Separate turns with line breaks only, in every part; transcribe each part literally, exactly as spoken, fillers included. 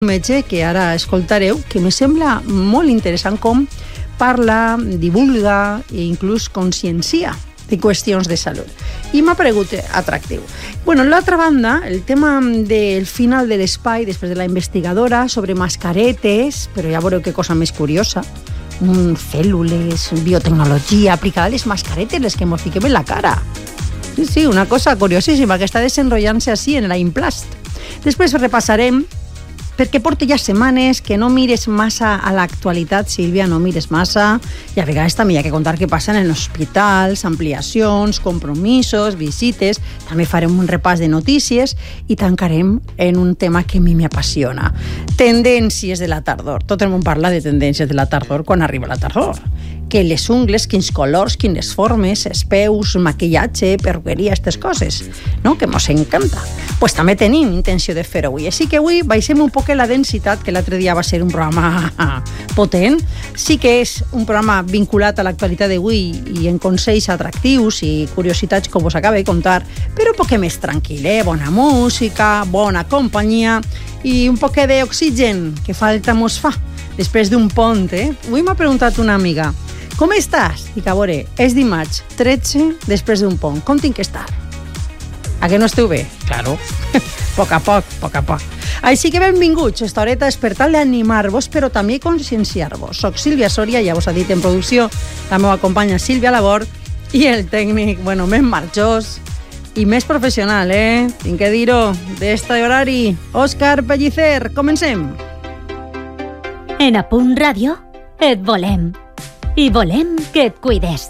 metge que ara escoltareu, que me sembla molt interessant com parla, divulga i inclús consciencia de qüestions de salut. I m'ha paregut atractiu. Bueno, l'altra banda, el tema del final de l'espai, després de la investigadora, sobre mascaretes, però ja veureu que cosa més curiosa, mm, cèl·lules, biotecnologia aplicada a les mascaretes, les que ens fiquem en la cara. Sí, sí, una cosa curiosíssima que està desenrotllant-se així en la Implast. Després repassarem perquè porto ja setmanes que no mires massa a l'actualitat, Sílvia, no mires massa, i a vegades també hi ha que contar què passa en els hospitals, ampliacions, compromisos, visites, també farem un repàs de notícies i tancarem en un tema que a mi m'apassiona. Tendències de la tardor. Tot el món parla de tendències de la tardor quan arriba la tardor. Que les ungles, quins colors, quines formes, espeus, maquillatge, perruqueria, aquestes coses, no? Que mos encanta. Pues també tenim intenció de fer-ho avui. Així que avui baixem un poc la densitat, que l'altre dia va ser un programa potent. Sí que és un programa vinculat a l'actualitat d'avui i en consells atractius i curiositats com us acabo de contar, però un poc més tranquil, eh? Bona música, bona companyia i un poc d'oxigen, que falta mos fa després d'un pont, eh? Avui m'ha preguntat una amiga, com estàs? Dic, a veure, és dimarts tretze després d'un pont. Com tinc que estar? A que no esteu bé? Claro. Poc a poc, poc a poc. Així que benvinguts. Esta horeta és per tal d'animar-vos, però també conscienciar-vos. Soc Sílvia Soria, ja vos ha dit en producció la meva companya Sílvia Labor, i el tècnic, bueno, més marxós i més professional, eh? Tinc que dir-ho, d'esta horari, Òscar Pellicer. Comencem.
En A Punt Ràdio et volem. I volem que et cuides.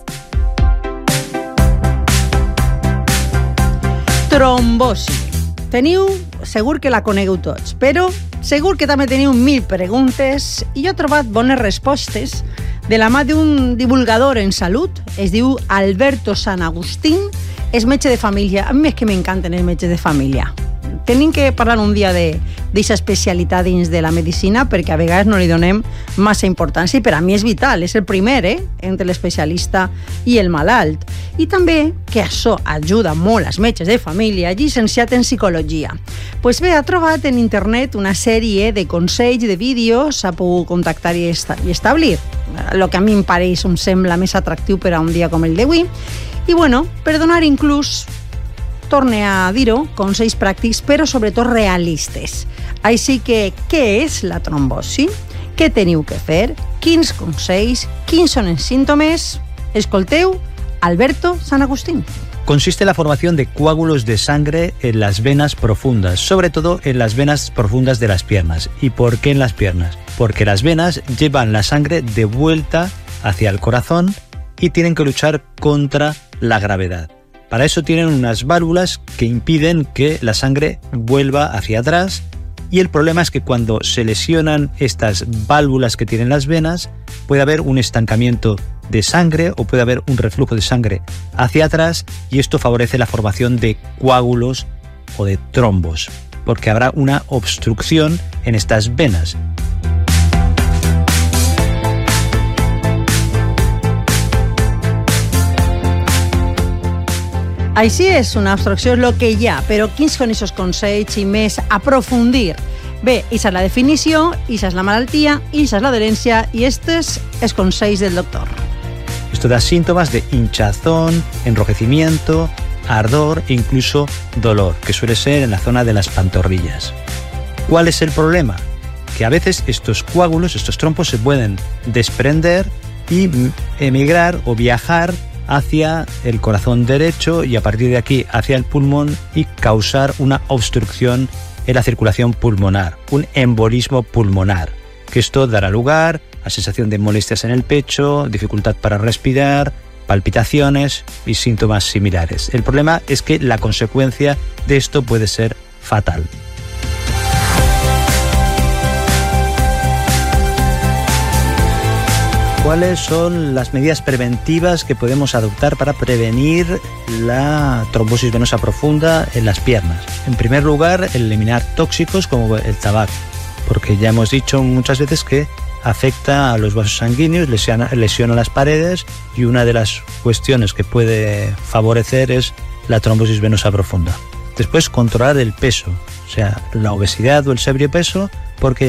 Trombosi. Teniu, segur que la conegueu tots, però segur que també teniu mil preguntes i jo he trobat bones respostes de la mà d'un divulgador en salut. Es diu Alberto San Agustín, és metge de família. A mi és que m'encanten els metges de família. Tenim que parlar un dia d'aquesta especialitat dins de la medicina perquè a vegades no li donem massa importància i per a mi és vital, és el primer, eh? Entre l'especialista i el malalt. I també que això ajuda molt als metges de família, llicenciat en psicologia. Pues bé, ha trobat en internet una sèrie de consells, de vídeos, s'ha pogut contactar i, esta- i establir el que a mi em pareix, em sembla més atractiu per a un dia com el d'avui. I bueno, per donar inclús, torne a dir-ho, consells pràctics, però sobretot realistes. Així que, què és la trombosi? Què teniu que fer? Quins consells? Quins són els símptomes? Escolteu Alberto San Agustín.
Consiste en la formación de coágulos de sangre en las venas profundas, sobre todo en las venas profundas de las piernas. ¿Y por qué en las piernas? Porque las venas llevan la sangre de vuelta hacia el corazón y tienen que luchar contra la gravedad. Para eso tienen unas válvulas que impiden que la sangre vuelva hacia atrás, y el problema es que cuando se lesionan estas válvulas que tienen las venas, puede haber un estancamiento de sangre o puede haber un reflujo de sangre hacia atrás, y esto favorece la formación de coágulos o de trombos, porque habrá una obstrucción en estas venas.
Així és, una obstrucció és el que hi ha, però quins són aquests consells i més aprofundir? Bé, aquesta és la definició, aquesta és la malaltia, aquesta és l'adherència i estos els consells del doctor.
Esto da síntomas de hinchazón, enrojecimiento, ardor e incluso dolor, que suele ser en la zona de las pantorrillas. ¿Cuál es el problema? Que a veces estos coágulos, estos trombos, se pueden desprender y emigrar o viajar hacia el corazón derecho y a partir de aquí hacia el pulmón y causar una obstrucción en la circulación pulmonar, un embolismo pulmonar, que esto dará lugar a sensación de molestias en el pecho, dificultad para respirar, palpitaciones y síntomas similares. El problema es que la consecuencia de esto puede ser fatal. ¿Cuáles son las medidas preventivas que podemos adoptar para prevenir la trombosis venosa profunda en las piernas? En primer lugar, eliminar tóxicos como el tabaco, porque ya hemos dicho muchas veces que afecta a los vasos sanguíneos, lesiona, lesiona las paredes, y una de las cuestiones que puede favorecer es la trombosis venosa profunda. Después, controlar el peso, o sea, la obesidad o el sobrepeso porque